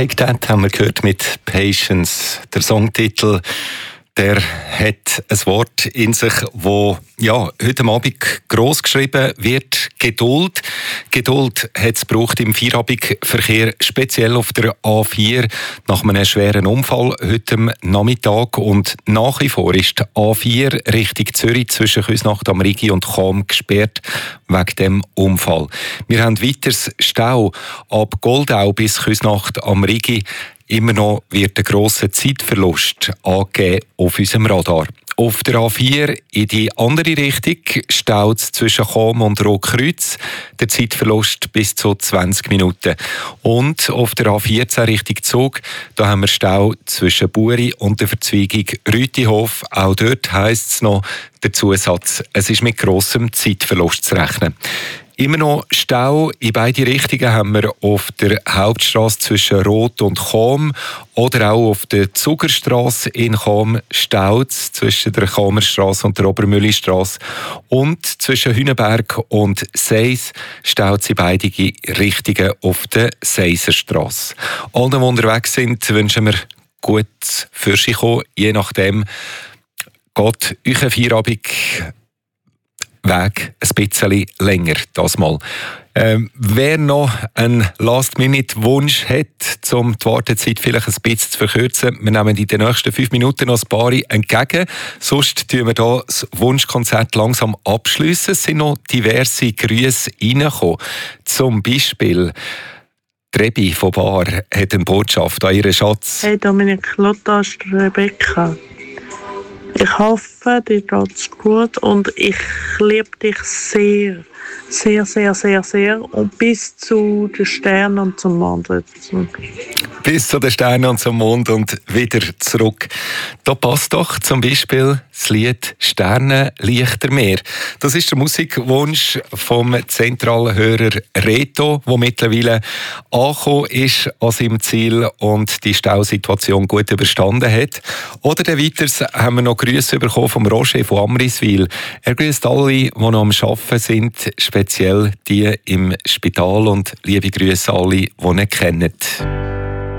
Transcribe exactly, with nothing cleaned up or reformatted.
Take That haben wir gehört mit Patience. Der Songtitel, der hat ein Wort in sich, wo ja, heute Abend gross geschrieben wird: Geduld. Geduld hat es gebraucht im Feierabendverkehr, speziell auf der A vier, nach einem schweren Unfall heute Nachmittag. Und nach wie vor ist die A vier Richtung Zürich zwischen Küsnacht am Rigi und Cham gesperrt wegen dem Unfall. Wir haben weiteres Stau ab Goldau bis Küsnacht am Rigi. Immer noch wird ein grosser Zeitverlust angegeben auf unserem Radar. Auf der A vier in die andere Richtung staut es zwischen Cham und Rotkreuz. Der Zeitverlust bis zu zwanzig Minuten. Und auf der A vierzehn Richtung Zug, da haben wir Stau zwischen Buri und der Verzweigung Rütihof. Auch dort heisst es noch der Zusatz, es ist mit grossem Zeitverlust zu rechnen. Immer noch Stau in beide Richtungen haben wir auf der Hauptstrasse zwischen Roth und Cham oder auch auf der Zugerstrasse in Cham staut zwischen der Chamerstrasse und der Obermüllistrasse und zwischen Hünenberg und Seis staut in beide Richtungen auf der Seiserstrasse. Allen, die unterwegs sind, wünschen wir gut für sich kommen. Je nachdem geht euer Feierabend Weg ein bisschen länger, das mal. Ähm, wer noch einen Last-Minute-Wunsch hat, um die Wartezeit vielleicht ein bisschen zu verkürzen, wir nehmen in den nächsten fünf Minuten noch ein paar entgegen. Sonst tun wir hier das Wunschkonzert langsam abschliessen. Es sind noch diverse Grüße reingekommen. Zum Beispiel Trebi von Bar hat eine Botschaft an ihren Schatz. Hey Dominik, Lotta, Rebecca. Ich hoffe, dir geht's gut und ich liebe dich sehr, sehr, sehr, sehr, sehr und bis zu den Sternen und zum Mond. Bis zu den Sternen und zum Mond und wieder zurück. Da passt doch zum Beispiel das Lied «Sterne, Lichter, Meer». Das ist der Musikwunsch vom zentralen Hörer Reto, der mittlerweile angekommen ist an seinem Ziel und die Stausituation gut überstanden hat. Oder dann weiters haben wir noch Grüße bekommen vom Roger von Amriswil. Er grüßt alle, die noch am Arbeiten sind, speziell die im Spital, und liebe Grüße alle, die ihn kennen.